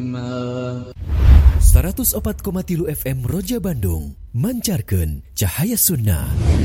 104,3 FM Roja Bandung mancarkeun cahaya sunnah.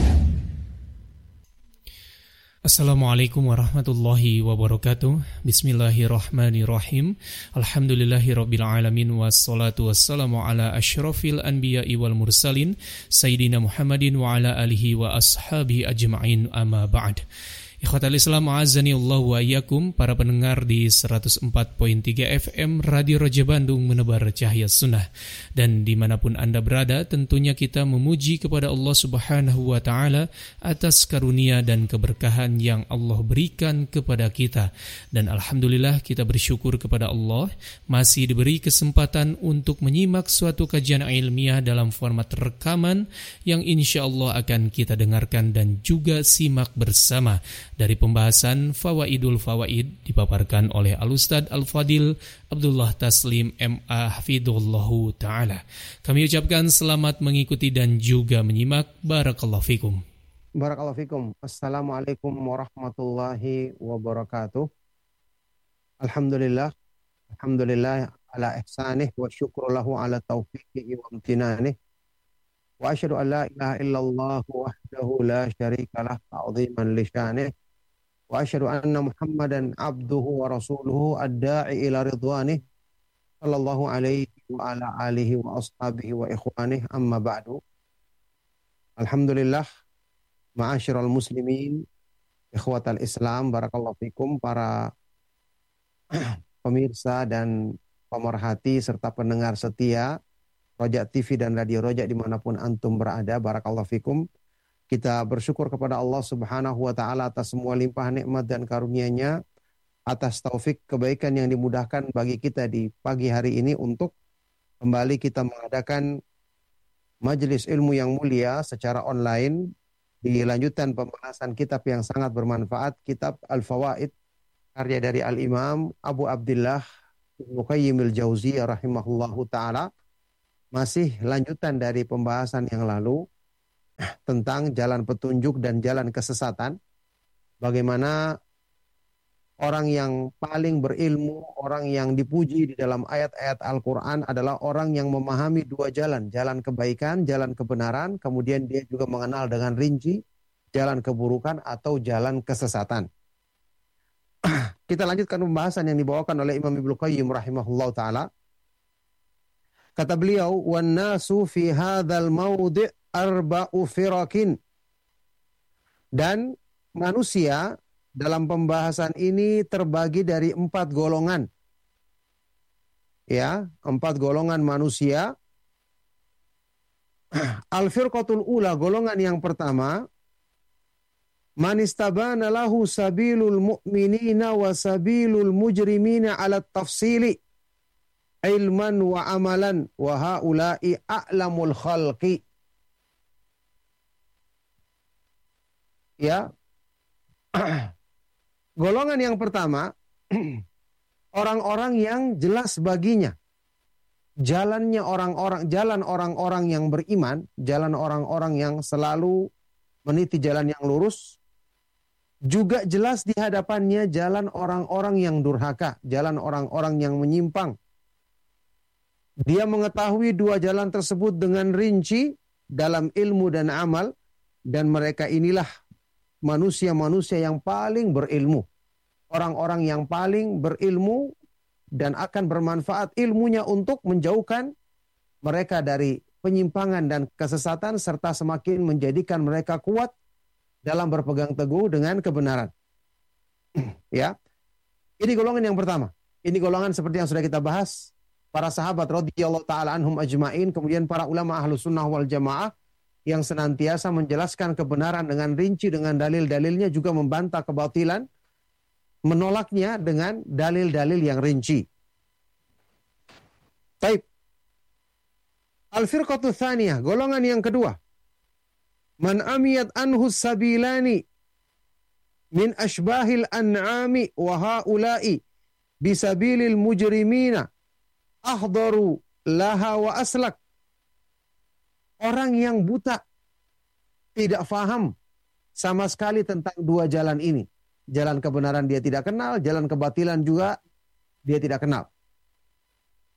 Assalamualaikum warahmatullahi wabarakatuh. Bismillahirrahmanirrahim. Alhamdulillahirabbil alamin wassalatu wassalamu ala asyrafil anbiya'i wal mursalin sayyidina Muhammadin wa ala alihi wa ashabihi ajma'in, amma ba'd. Ikhwatal Islam a'azzani Allah wa iyyakum, para pendengar di 104.3 FM Radio Roja Bandung menebar cahaya sunnah. Dan dimanapun Anda berada, tentunya kita memuji kepada Allah Subhanahu wa Ta'ala atas karunia dan keberkahan yang Allah berikan kepada kita. Dan Alhamdulillah kita bersyukur kepada Allah masih diberi kesempatan untuk menyimak suatu kajian ilmiah dalam format rekaman yang insya Allah akan kita dengarkan dan juga simak bersama. Dari pembahasan Fawaidul Fawaid dipaparkan oleh Al-Ustadz Al-Fadil Abdullah Taslim M.A. Hafidhullahu Ta'ala. Kami ucapkan selamat mengikuti dan juga menyimak. Barakallahu fikum. Barakallahu fikum. Assalamualaikum warahmatullahi wabarakatuh. Alhamdulillah ala ihsanih wa syukru lahu ala taufiqihi wa amtinanih. Wa asyhadu an la ilaha illallah wahdahu la syarika lah ta'ziman li syanih. Wa asyhadu anna Muhammadan abduhu wa rasuluhu ad-da'i ila ridwanih sallallahu alaihi wa ala alihi wa ashabihi wa ikhwanih, amma ba'du. Alhamdulillah, ma'asyiral muslimin, ikhwatal Islam, barakallahu fikum, para pemirsa dan pemerhati serta pendengar setia Roja TV dan Radio Roja dimanapun antum berada, barakallahu fikum. Kita bersyukur kepada Allah Subhanahu wa Ta'ala atas semua limpahan nikmat dan karunia-Nya, atas taufik kebaikan yang dimudahkan bagi kita di pagi hari ini untuk kembali kita mengadakan majelis ilmu yang mulia secara online di lanjutan pembahasan kitab yang sangat bermanfaat, kitab Al-Fawaid karya dari Al-Imam Abu Abdillah Ibnu Qayyim al-Jauziyah rahimahullahu ta'ala. Masih lanjutan dari pembahasan yang lalu tentang jalan petunjuk dan jalan kesesatan. Bagaimana orang yang paling berilmu, orang yang dipuji di dalam ayat-ayat Al-Quran adalah orang yang memahami dua jalan. Jalan kebaikan, jalan kebenaran. Kemudian dia juga mengenal dengan rinci jalan keburukan atau jalan kesesatan. Kita lanjutkan pembahasan yang dibawakan oleh Imam Ibnu Qayyim rahimahullah ta'ala. Kata beliau, wan nasu fi hadzal maudi' arba'u firakin. Dan manusia dalam pembahasan ini terbagi dari 4 golongan. Ya, 4 golongan manusia. Al-firqatul ula, golongan yang pertama, man istabana lahu sabilul mu'minina wa sabilul mujrimina ala tafsili ilman wa amalan wa haula'i a'lamul khalqi. Ya. Golongan yang pertama, orang-orang yang jelas baginya jalan orang-orang yang beriman, jalan orang-orang yang selalu meniti jalan yang lurus. Juga jelas di hadapannya jalan orang-orang yang durhaka, jalan orang-orang yang menyimpang. Dia mengetahui dua jalan tersebut dengan rinci dalam ilmu dan amal, dan mereka inilah manusia-manusia yang paling berilmu. Orang-orang yang paling berilmu dan akan bermanfaat ilmunya untuk menjauhkan mereka dari penyimpangan dan kesesatan, serta semakin menjadikan mereka kuat dalam berpegang teguh dengan kebenaran. Ya. Ini golongan yang pertama. Ini golongan seperti yang sudah kita bahas, para sahabat radhiyallahu taala anhum ajmain, kemudian para ulama Ahlus Sunnah wal Jamaah yang senantiasa menjelaskan kebenaran dengan rinci dengan dalil-dalilnya, juga membantah kebatilan, menolaknya dengan dalil-dalil yang rinci. Baik. Al-firqatu tsaniyah, golongan yang kedua. Man amiyat anhu sabilani min ashbahil an'ami wa haula'i bisabilil mujrimina ahdaru laha wa aslak. Orang yang buta, tidak faham sama sekali tentang dua jalan ini. Jalan kebenaran dia tidak kenal, jalan kebatilan juga dia tidak kenal.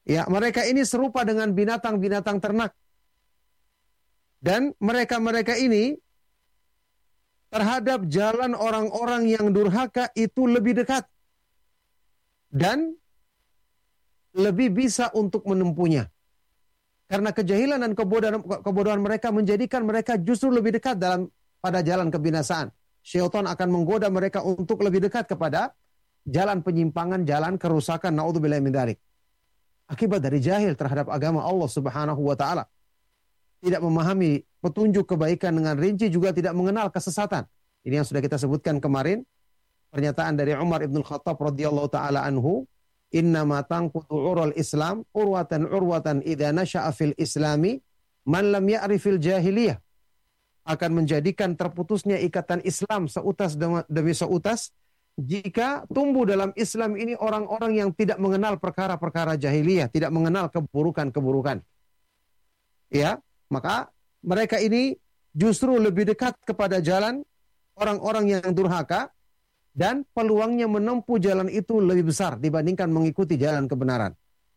Ya, mereka ini serupa dengan binatang-binatang ternak. Dan mereka-mereka ini terhadap jalan orang-orang yang durhaka itu lebih dekat. Dan lebih bisa untuk menempuhnya. Karena kejahilan dan kebodohan mereka menjadikan mereka justru lebih dekat pada jalan kebinasaan. Syaitan akan menggoda mereka untuk lebih dekat kepada jalan penyimpangan, jalan kerusakan. Na'udzubillahi min dzalik. Akibat dari jahil terhadap agama Allah Subhanahu wa taala. Tidak memahami petunjuk kebaikan dengan rinci, juga tidak mengenal kesesatan. Ini yang sudah kita sebutkan kemarin. Pernyataan dari Umar ibn Khattab radhiyallahu taala anhu, "Innama tanqutu ural Islam urwatan idza nasha'a fil Islami man lam ya'rifil jahiliyah." Akan menjadikan terputusnya ikatan Islam seutas demi seutas jika tumbuh dalam Islam ini orang-orang yang tidak mengenal perkara-perkara jahiliyah, tidak mengenal keburukan-keburukan. Ya, maka mereka ini justru lebih dekat kepada jalan orang-orang yang durhaka dan peluangnya menempuh jalan itu lebih besar dibandingkan mengikuti jalan kebenaran.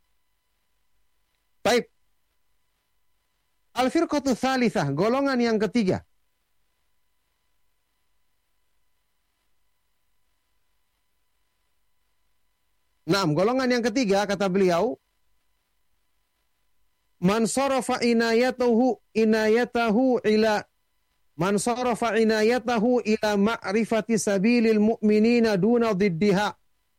Baik. Al-firqatu tsalitsah, golongan yang ketiga. Nah, golongan yang ketiga kata beliau, man sarafa inayatahu ila ma'rifati sabilil mu'minina duna dhiddiha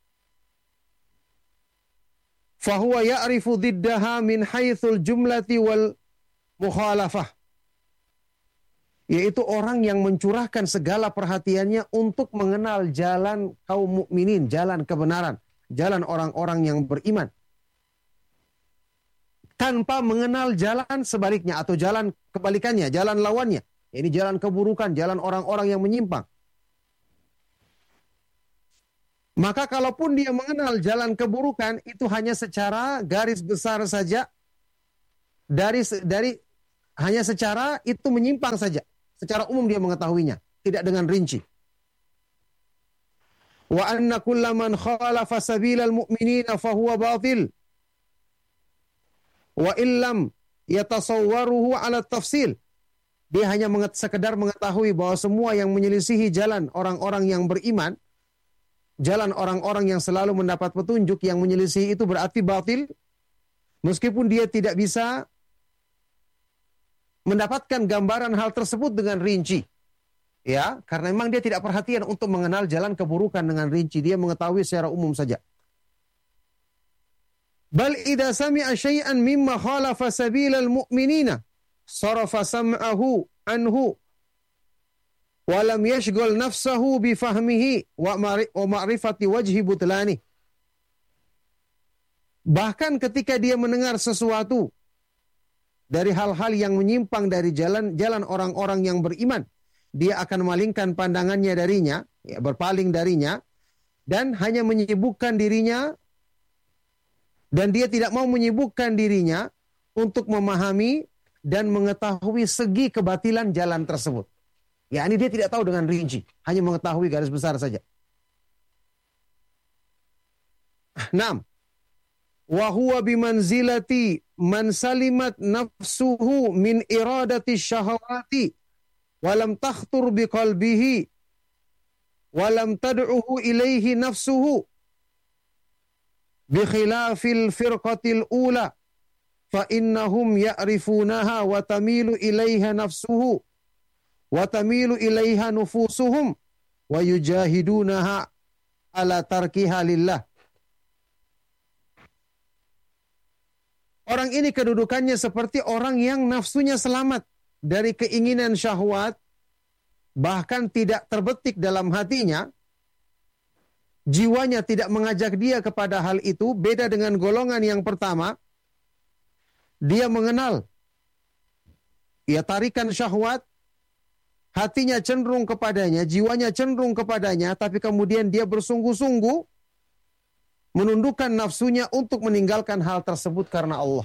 fahuwa ya'rifu dhiddaha min haitsul jumlati wal mukhalafah. Yaitu orang yang mencurahkan segala perhatiannya untuk mengenal jalan kaum mukminin, jalan kebenaran, jalan orang-orang yang beriman, tanpa mengenal jalan sebaliknya atau jalan kebalikannya, jalan lawannya. Ini jalan keburukan, jalan orang-orang yang menyimpang. Maka kalaupun dia mengenal jalan keburukan, itu hanya secara garis besar saja, dari hanya secara itu menyimpang saja. Secara umum dia mengetahuinya, tidak dengan rinci. Wa anna kulla man khalafa sabilal mu'minina fahuwa batil. Wa illam yatasawwaruhu ala tafsil. Dia hanya sekedar mengetahui bahwa semua yang menyelisihi jalan orang-orang yang beriman, jalan orang-orang yang selalu mendapat petunjuk, yang menyelisihi itu berarti batil, meskipun dia tidak bisa mendapatkan gambaran hal tersebut dengan rinci. Ya, karena memang dia tidak perhatian untuk mengenal jalan keburukan dengan rinci, dia mengetahui secara umum saja. Bal idza sami'a syai'an mimma khalafa sabilal mu'minina sarafa sam'ahu anhu wa lam yashghal nafsahu bi fahmihi wa ma'rifati wajhi butlani. Bahkan ketika dia mendengar sesuatu dari hal-hal yang menyimpang dari jalan orang-orang yang beriman, dia akan memalingkan pandangannya darinya, ya, berpaling darinya, dan hanya menyibukkan dirinya, dan dia tidak mau menyibukkan dirinya untuk memahami dan mengetahui segi kebatilan jalan tersebut. Ya, ini dia tidak tahu dengan rinci, hanya mengetahui garis besar saja. 6. Wa huwa bimanzilati man salimat nafsuhu min iradati syahawati wa lam takhtur biqalbihi wa lam tad'uhu ilaihi nafsuhu bi khilafil firqatil ula fa innahum ya'rifunaha wa tamilu ilaiha nafsuhu wa tamilu ilaiha nufusuhum wa yujahidunaha ala tarkiha lillah. Orang ini kedudukannya seperti orang yang nafsunya selamat dari keinginan syahwat, bahkan tidak terbetik dalam hatinya, jiwanya tidak mengajak dia kepada hal itu. Beda dengan golongan yang pertama, dia mengenal, ya, tarikan syahwat, hatinya cenderung kepadanya, jiwanya cenderung kepadanya, tapi kemudian dia bersungguh-sungguh menundukkan nafsunya untuk meninggalkan hal tersebut karena Allah.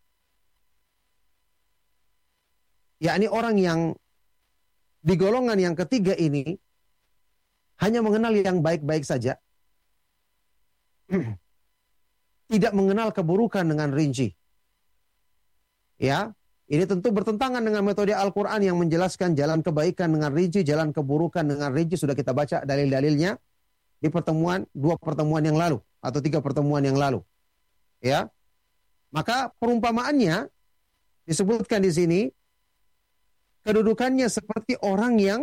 Yakni orang yang di golongan yang ketiga ini hanya mengenal yang baik-baik saja. tidak mengenal keburukan dengan rinci. Ya, ini tentu bertentangan dengan metode Al-Quran yang menjelaskan jalan kebaikan dengan rinci, jalan keburukan dengan rinci. Sudah kita baca dalil-dalilnya di dua pertemuan yang lalu atau 3 pertemuan yang lalu. Ya, maka perumpamaannya disebutkan di sini, kedudukannya seperti orang yang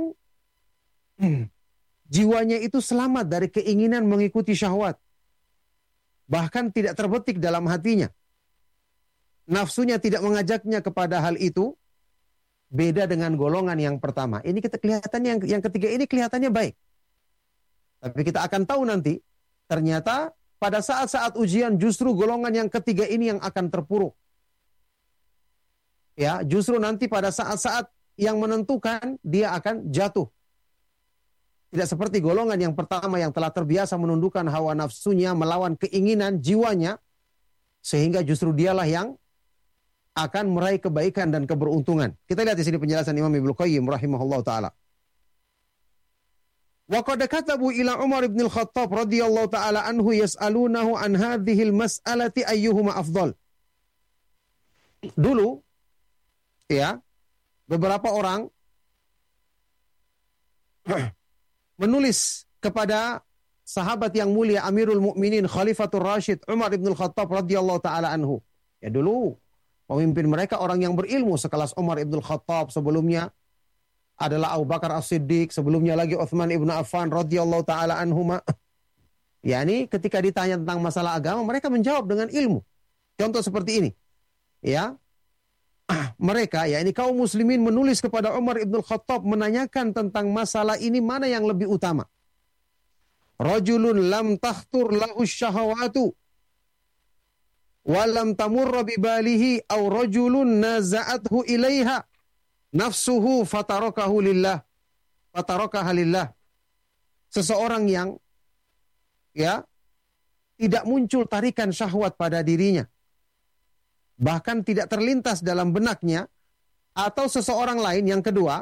jiwanya itu selamat dari keinginan mengikuti syahwat. Bahkan tidak terbetik dalam hatinya. Nafsunya tidak mengajaknya kepada hal itu. Beda dengan golongan yang pertama. Ini kita kelihatannya, yang ketiga ini kelihatannya baik. Tapi kita akan tahu nanti, ternyata pada saat-saat ujian justru golongan yang ketiga ini yang akan terpuruk. Ya, justru nanti pada saat-saat yang menentukan dia akan jatuh. Tidak seperti golongan yang pertama yang telah terbiasa menundukkan hawa nafsunya, melawan keinginan jiwanya, sehingga justru dialah yang akan meraih kebaikan dan keberuntungan. Kita lihat di sini penjelasan Imam Ibnu Qayyim rahimahullah taala. Wa qad katabu ila Umar bin Al-Khattab radhiyallahu taala anhu yas'alunahu an hadhil mas'alati ayyuhuma afdal. Dulu ya, beberapa orang menulis kepada sahabat yang mulia Amirul Mukminin Khalifatul Rasyid Umar bin Al-Khattab radhiyallahu taala anhu. Ya, dulu pemimpin mereka orang yang berilmu sekelas Umar bin Al-Khattab, sebelumnya adalah Abu Bakar As-Siddiq, sebelumnya lagi Utsman ibn Affan radhiyallahu taala anhuma. Yani ketika ditanya tentang masalah agama, mereka menjawab dengan ilmu. Contoh seperti ini. Ya. Mereka, ya ini kaum muslimin menulis kepada Umar ibn Khattab menanyakan tentang masalah ini mana yang lebih utama. Rajulun lam takhtur lahu syahawatu wa lam tamurra bi balihi aw rajulun naza'athu ilaiha nafsuhu fatarakahu lillah fatarakaha lillah. Seseorang yang ya tidak muncul tarikan syahwat pada dirinya, bahkan tidak terlintas dalam benaknya, atau seseorang lain yang kedua